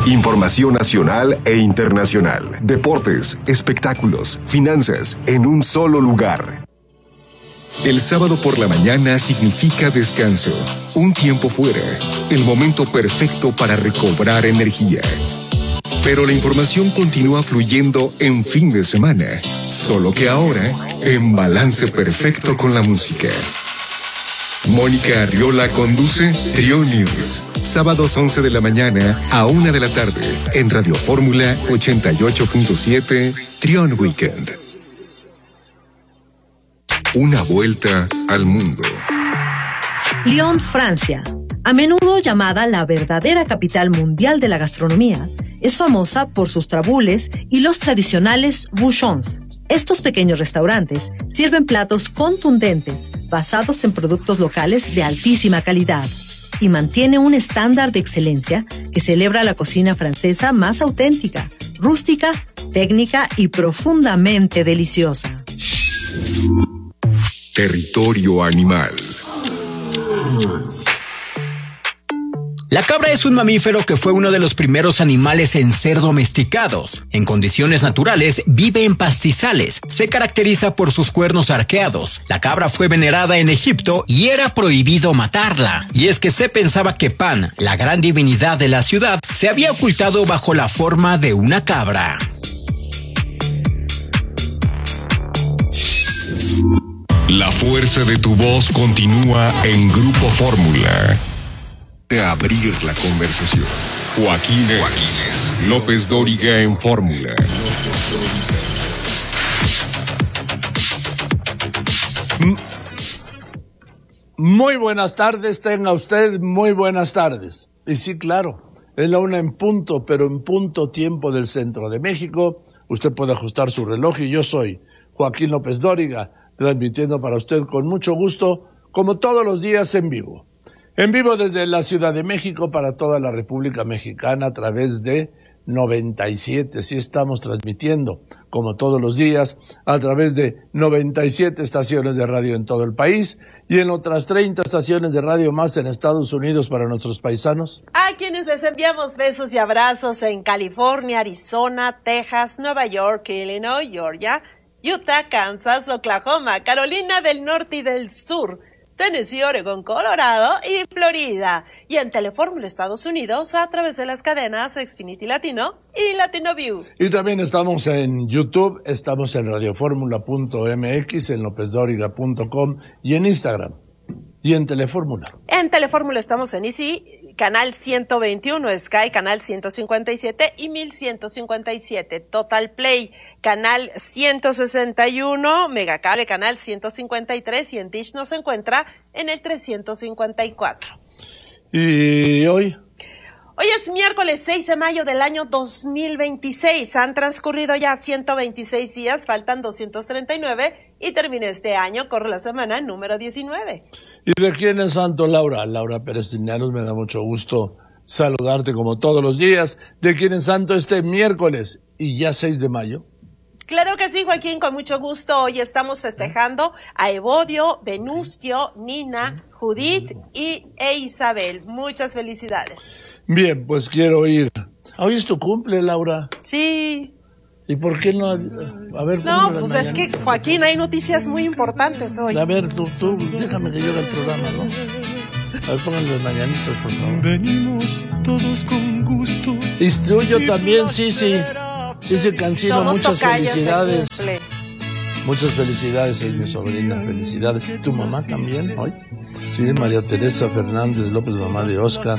Información nacional e internacional, deportes, espectáculos, finanzas, en un solo lugar. El sábado por la mañana significa descanso, un tiempo fuera, el momento perfecto para recobrar energía. Pero la información continúa fluyendo en fin de semana, solo que ahora en balance perfecto con la música. Mónica Arriola conduce Trio News, sábados 11 de la mañana a 1 de la tarde, en Radio Fórmula 88.7, Trion Weekend. Una vuelta al mundo. Lyon, Francia, a menudo llamada la verdadera capital mundial de la gastronomía, es famosa por sus trabules y los tradicionales bouchons. Estos pequeños restaurantes sirven platos contundentes basados en productos locales de altísima calidad y mantiene un estándar de excelencia que celebra la cocina francesa más auténtica, rústica, técnica y profundamente deliciosa. Territorio animal. La cabra es un mamífero que fue uno de los primeros animales en ser domesticados. En condiciones naturales vive en pastizales. Se caracteriza por sus cuernos arqueados. La cabra fue venerada en Egipto y era prohibido matarla. Y es que se pensaba que Pan, la gran divinidad de la ciudad, se había ocultado bajo la forma de una cabra. La fuerza de tu voz continúa en Grupo Fórmula. De abrir la conversación. Joaquínez López Dóriga en Fórmula. Muy buenas tardes, tenga usted muy buenas tardes. Y sí, claro, es la 1 en punto, pero en punto tiempo del centro de México. Usted puede ajustar su reloj y yo soy Joaquín López Dóriga, transmitiendo para usted con mucho gusto, como todos los días en vivo. En vivo desde la Ciudad de México para toda la República Mexicana a través de 97. Sí estamos transmitiendo, como todos los días, a través de 97 estaciones de radio en todo el país y en otras 30 estaciones de radio más en Estados Unidos para nuestros paisanos. A quienes les enviamos besos y abrazos en California, Arizona, Texas, Nueva York, Illinois, Georgia, Utah, Kansas, Oklahoma, Carolina del Norte y del Sur, Tennessee, Oregón, Colorado y Florida. Y en Telefórmula Estados Unidos a través de las cadenas Xfinity Latino y Latino View. Y también estamos en YouTube, estamos en radioformula.mx, en lopezdoriga.com y en Instagram. Y en Telefórmula. En Telefórmula estamos en Easy, canal 121, Sky, canal 157 y 1157. Total Play, canal 161, Megacable, canal 153 y en Dish nos encuentra en el 354. ¿Y hoy? Hoy es miércoles 6 de mayo del año 2026. Han transcurrido ya 126 días, faltan 239 y termina este año, corre la semana número 19. ¿Y de quién es santo, Laura? Laura Pérez Cisneros, me da mucho gusto saludarte como todos los días. ¿De quién es santo este miércoles y ya 6 de mayo? Claro que sí, Joaquín, con mucho gusto. Hoy estamos festejando a Evodio, Venustio, Nina, Judith e Isabel. Muchas felicidades. Bien, pues quiero ir. Hoy es tu cumple, Laura. Sí. ¿Y por qué no? A ver. No, pues es que, Joaquín, hay noticias muy importantes hoy. A ver, tú, déjame que yo haga el programa, ¿no? A ver, pónganle las mañanitas, por favor. Venimos todos con gusto. Yo también, sí, Cancino, Somos muchas tocayos, felicidades. Muchas felicidades, es mi sobrina, felicidades. ¿Tu mamá también hoy? Sí, María Teresa Fernández López, mamá de Oscar.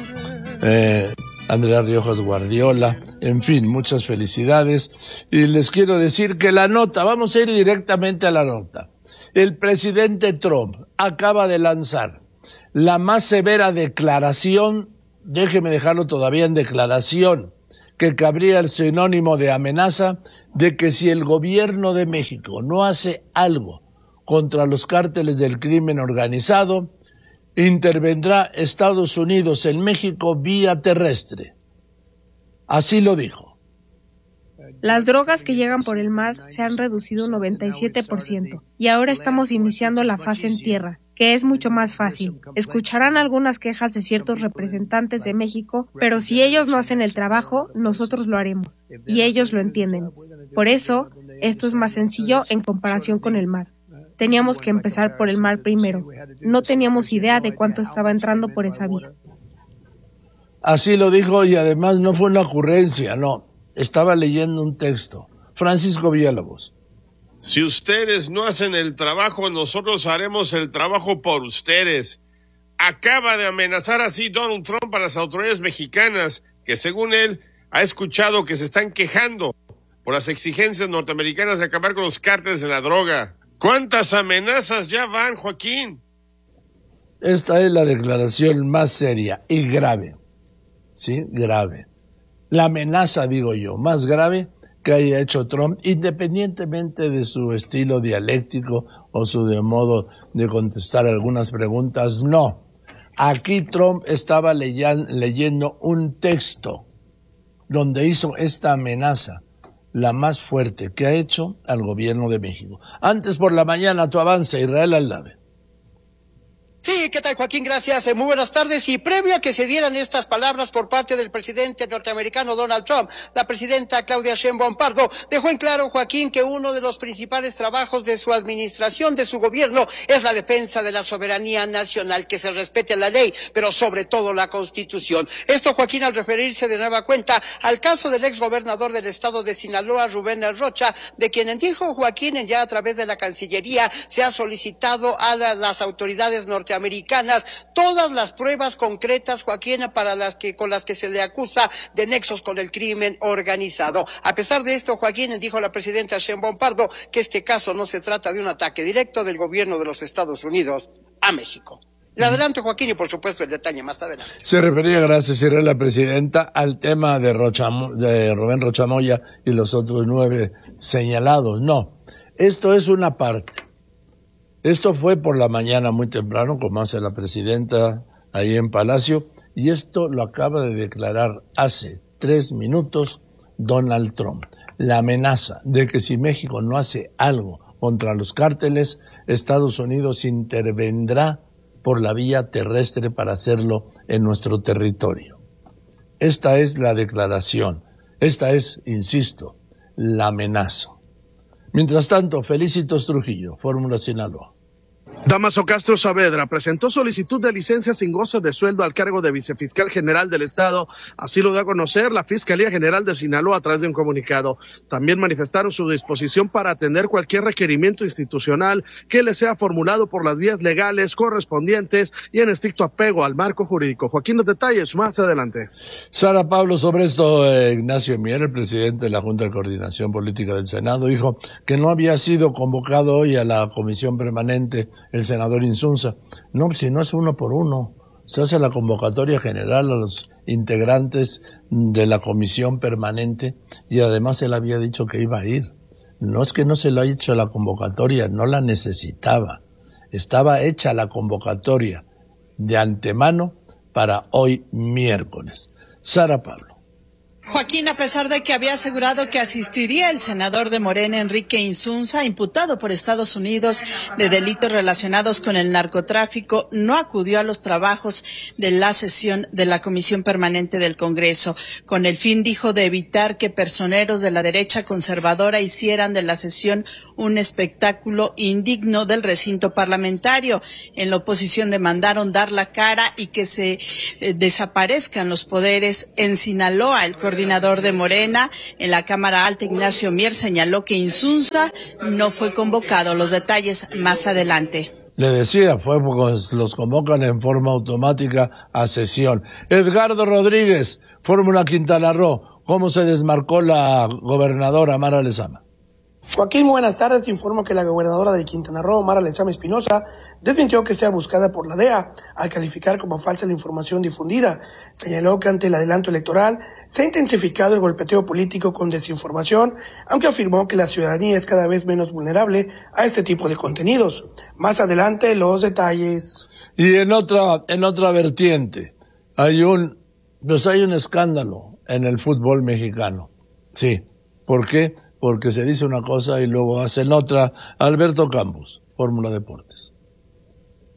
Andrea Riojas Guardiola, en fin, muchas felicidades. Y les quiero decir que la nota, vamos a ir directamente a la nota. El presidente Trump acaba de lanzar la más severa declaración, déjeme dejarlo todavía en declaración, que cabría el sinónimo de amenaza, de que si el gobierno de México no hace algo contra los cárteles del crimen organizado, intervendrá Estados Unidos en México vía terrestre. Así lo dijo. Las drogas que llegan por el mar se han reducido un 97% y ahora estamos iniciando la fase en tierra, que es mucho más fácil. Escucharán algunas quejas de ciertos representantes de México, pero si ellos no hacen el trabajo, nosotros lo haremos. Y ellos lo entienden. Por eso, esto es más sencillo en comparación con el mar. Teníamos que empezar por el mar primero. No teníamos idea de cuánto estaba entrando por esa vía. Así lo dijo, y además no fue una ocurrencia, no. Estaba leyendo un texto. Francisco Villalobos. Si ustedes no hacen el trabajo, nosotros haremos el trabajo por ustedes. Acaba de amenazar así Donald Trump a las autoridades mexicanas, que según él ha escuchado que se están quejando por las exigencias norteamericanas de acabar con los cárteles de la droga. ¿Cuántas amenazas ya van, Joaquín? Esta es la declaración más seria y grave. ¿Sí? Grave. La amenaza, digo yo, más grave que haya hecho Trump, independientemente de su estilo dialéctico o su modo de contestar algunas preguntas, no. Aquí Trump estaba leyendo un texto donde hizo esta amenaza, la más fuerte que ha hecho al gobierno de México. Antes por la mañana, tu avance, Israel Aldave. Sí, ¿qué tal, Joaquín? Gracias. Muy buenas tardes. Y previo a que se dieran estas palabras por parte del presidente norteamericano Donald Trump, la presidenta Claudia Sheinbaum Pardo dejó en claro, Joaquín, que uno de los principales trabajos de su administración, de su gobierno, es la defensa de la soberanía nacional, que se respete la ley, pero sobre todo la Constitución. Esto, Joaquín, al referirse de nueva cuenta al caso del exgobernador del estado de Sinaloa, Rubén Rocha, de quien dijo, Joaquín, ya a través de la Cancillería se ha solicitado a las autoridades norteamericanas todas las pruebas concretas, Joaquín, con las que se le acusa de nexos con el crimen organizado. A pesar de esto, Joaquín, dijo la presidenta Sheinbaum Pardo que este caso no se trata de un ataque directo del gobierno de los Estados Unidos a México. Le adelanto, Joaquín, y por supuesto el detalle más adelante. Se refería, gracias, Israel, la presidenta, al tema de Rubén Rocha Moya y los otros 9 señalados. No, esto es una parte. Esto fue por la mañana muy temprano, como hace la presidenta ahí en Palacio, y esto lo acaba de declarar hace 3 minutos Donald Trump. La amenaza de que si México no hace algo contra los cárteles, Estados Unidos intervendrá por la vía terrestre para hacerlo en nuestro territorio. Esta es la declaración. Esta es, insisto, la amenaza. Mientras tanto, Felicitos Trujillo, Fórmula Sinaloa. Damaso Castro Saavedra presentó solicitud de licencia sin goce de sueldo al cargo de vicefiscal general del Estado. Así lo dio a conocer la Fiscalía General de Sinaloa a través de un comunicado. También manifestaron su disposición para atender cualquier requerimiento institucional que le sea formulado por las vías legales correspondientes y en estricto apego al marco jurídico. Joaquín, los detalles más adelante. Sara Pablo, sobre esto, Ignacio Mier, el presidente de la Junta de Coordinación Política del Senado, dijo que no había sido convocado hoy a la comisión permanente el senador Insunza. No, si no es uno por uno, se hace la convocatoria general a los integrantes de la comisión permanente y además él había dicho que iba a ir. No es que no se lo haya hecho la convocatoria, no la necesitaba. Estaba hecha la convocatoria de antemano para hoy miércoles. Sara Pablo. Joaquín, a pesar de que había asegurado que asistiría el senador de Morena, Enrique Insunza, imputado por Estados Unidos de delitos relacionados con el narcotráfico, no acudió a los trabajos de la sesión de la Comisión Permanente del Congreso, con el fin, dijo, de evitar que personeros de la derecha conservadora hicieran de la sesión un espectáculo indigno del recinto parlamentario. En la oposición demandaron dar la cara y que se desaparezcan los poderes en Sinaloa. El coordinador de Morena en la Cámara Alta, Ignacio Mier, señaló que Insunza no fue convocado. Los detalles más adelante. Le decía, fue porque los convocan en forma automática a sesión. Edgardo Rodríguez, Fórmula Quintana Roo. ¿Cómo se desmarcó la gobernadora Mara Lezama? Joaquín, buenas tardes. Te informo que la gobernadora de Quintana Roo, Mara Lezama Espinosa, desmintió que sea buscada por la DEA al calificar como falsa la información difundida. Señaló que ante el adelanto electoral se ha intensificado el golpeteo político con desinformación, aunque afirmó que la ciudadanía es cada vez menos vulnerable a este tipo de contenidos. Más adelante los detalles. Y en otra vertiente, hay un escándalo en el fútbol mexicano. Sí. ¿Por qué? Porque se dice una cosa y luego hacen otra. Alberto Campos, Fórmula Deportes.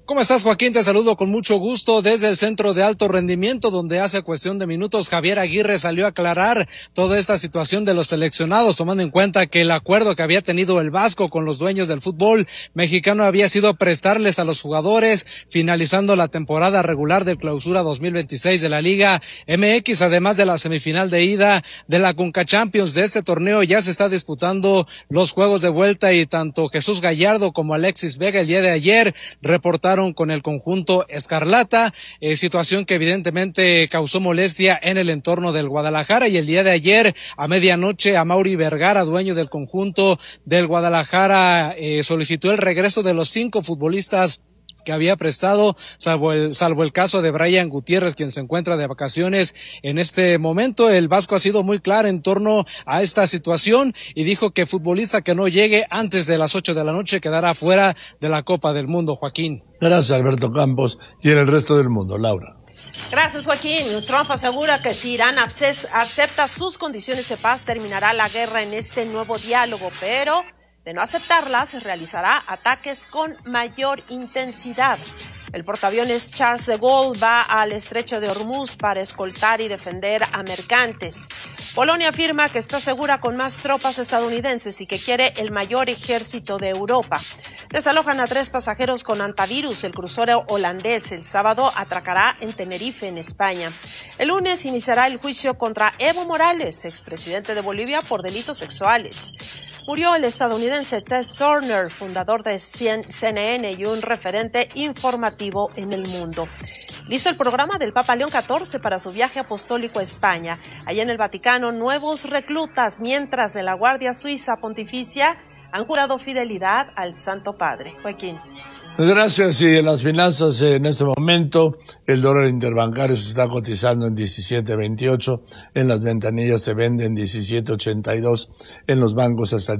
¿Cómo estás, Joaquín? Te saludo con mucho gusto desde el Centro de Alto Rendimiento, donde hace cuestión de minutos Javier Aguirre salió a aclarar toda esta situación de los seleccionados, tomando en cuenta que el acuerdo que había tenido el Vasco con los dueños del fútbol mexicano había sido prestarles a los jugadores, finalizando la temporada regular del Clausura 2026 de la Liga MX, además de la semifinal de ida de la Conca Champions. De este torneo ya se está disputando los juegos de vuelta y tanto Jesús Gallardo como Alexis Vega el día de ayer reportaron con el conjunto Escarlata, situación que evidentemente causó molestia en el entorno del Guadalajara, y el día de ayer a medianoche Amaury Vergara, dueño del conjunto del Guadalajara, solicitó el regreso de los 5 futbolistas que había prestado, salvo el caso de Brian Gutiérrez, quien se encuentra de vacaciones en este momento. El Vasco ha sido muy claro en torno a esta situación y dijo que futbolista que no llegue antes de las 8 de la noche quedará fuera de la Copa del Mundo, Joaquín. Gracias, Alberto Campos, y en el resto del mundo, Laura. Gracias, Joaquín. Trump asegura que si Irán acepta sus condiciones de paz, terminará la guerra en este nuevo diálogo, pero de no aceptarlas, realizará ataques con mayor intensidad. El portaaviones Charles de Gaulle va al estrecho de Hormuz para escoltar y defender a mercantes. Polonia afirma que está segura con más tropas estadounidenses y que quiere el mayor ejército de Europa. Desalojan a 3 pasajeros con antivirus. El crucero holandés el sábado atracará en Tenerife, en España. El lunes iniciará el juicio contra Evo Morales, expresidente de Bolivia, por delitos sexuales. Murió el estadounidense Ted Turner, fundador de CNN y un referente informativo en el mundo. Listo el programa del Papa León XIV para su viaje apostólico a España. Allá en el Vaticano, nuevos reclutas, mientras de la Guardia Suiza Pontificia han jurado fidelidad al Santo Padre. Joaquín. Gracias. Y en las finanzas, en este momento, el dólar interbancario se está cotizando en 17.28, en las ventanillas se vende en 17.82, en los bancos hasta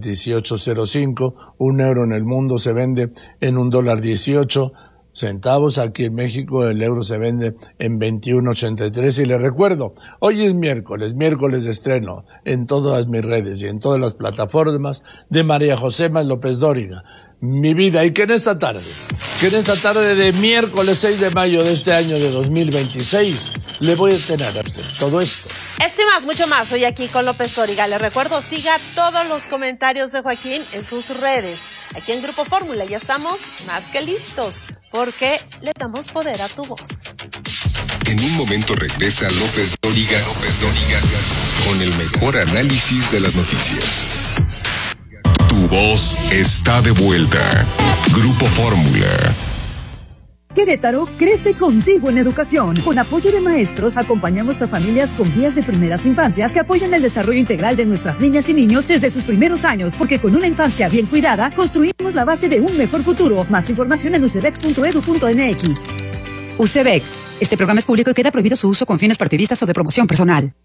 18.05, un euro en el mundo se vende en $1.18. Aquí en México el euro se vende en 21.83 y les recuerdo, hoy es miércoles de estreno en todas mis redes y en todas las plataformas de María José López Dóriga, Mi Vida, y que en esta tarde de miércoles 6 de mayo de este año de 2026 le voy a tener a usted todo esto. Este más, mucho más, hoy aquí con López Dóriga. Le recuerdo, siga todos los comentarios de Joaquín en sus redes. Aquí en Grupo Fórmula ya estamos más que listos, porque le damos poder a tu voz. En un momento regresa López Dóriga con el mejor análisis de las noticias. Tu voz está de vuelta. Grupo Fórmula. Querétaro crece contigo en educación. Con apoyo de maestros, acompañamos a familias con guías de primeras infancias que apoyan el desarrollo integral de nuestras niñas y niños desde sus primeros años, porque con una infancia bien cuidada, construimos la base de un mejor futuro. Más información en ucbec.edu.mx. UCEBEC. Este programa es público y queda prohibido su uso con fines partidistas o de promoción personal.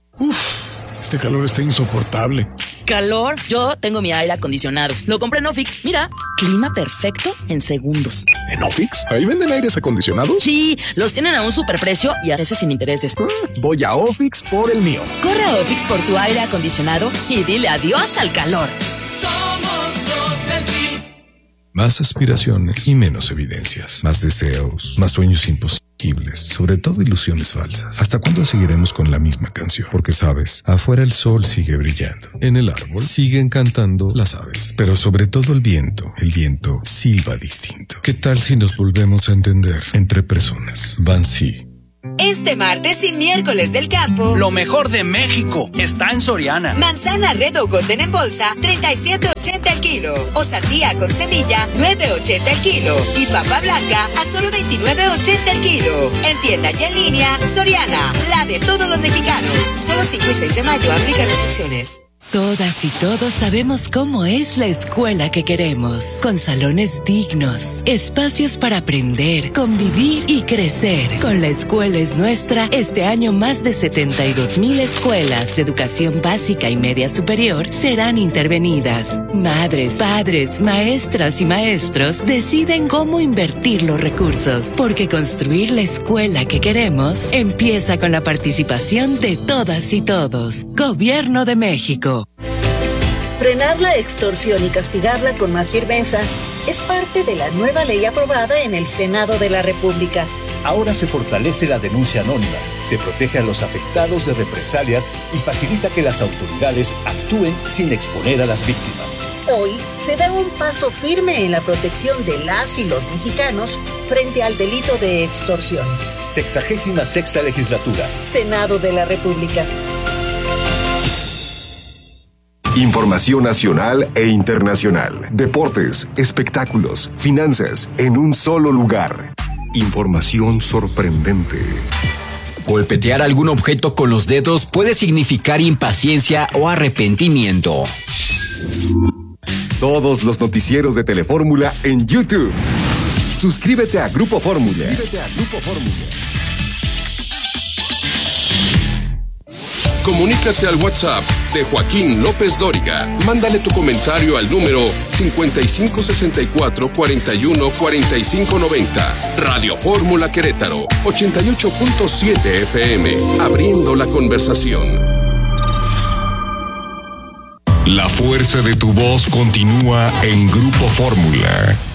Este calor está insoportable. ¿Calor? Yo tengo mi aire acondicionado. Lo compré en Ofix. Mira, clima perfecto en segundos. ¿En Ofix? ¿Ahí venden aires acondicionados? Sí, los tienen a un superprecio y a veces sin intereses. Voy a Ofix por el mío. Corre a Ofix por tu aire acondicionado y dile adiós al calor. Somos los del Team. Más aspiraciones y menos evidencias. Más deseos, más sueños imposibles. Sobre todo ilusiones falsas. ¿Hasta cuándo seguiremos con la misma canción? Porque sabes, afuera el sol sigue brillando. En el árbol siguen cantando las aves. Pero sobre todo el viento silba distinto. ¿Qué tal si nos volvemos a entender entre personas? Bansi. Este martes y miércoles del campo, lo mejor de México está en Soriana. Manzana Red o Golden en bolsa, 37.80 el kilo. O sandía con semilla, 9.80 el kilo. Y papa blanca a solo 29.80 el kilo. En tienda y en línea, Soriana, la de todos los mexicanos. Solo 5 y 6 de mayo, aplica restricciones. Todas y todos sabemos cómo es la escuela que queremos, con salones dignos, espacios para aprender, convivir y crecer. Con La Escuela es Nuestra, este año más de 72,000 escuelas de educación básica y media superior serán intervenidas. Madres, padres, maestras y maestros deciden cómo invertir los recursos, porque construir la escuela que queremos empieza con la participación de todas y todos. Gobierno de México. Frenar la extorsión y castigarla con más firmeza es parte de la nueva ley aprobada en el Senado de la República. Ahora se fortalece la denuncia anónima, se protege a los afectados de represalias y facilita que las autoridades actúen sin exponer a las víctimas. Hoy se da un paso firme en la protección de las y los mexicanos frente al delito de extorsión. 66ª Legislatura. Senado de la República. Información nacional e internacional, deportes, espectáculos, finanzas, en un solo lugar. Información sorprendente. Golpetear algún objeto con los dedos puede significar impaciencia o arrepentimiento. Todos los noticieros de Telefórmula en YouTube. Suscríbete a Grupo Fórmula. Comunícate al WhatsApp de Joaquín López Dóriga. Mándale tu comentario al número 5564-414590. Radio Fórmula Querétaro, 88.7 FM. Abriendo la conversación. La fuerza de tu voz continúa en Grupo Fórmula.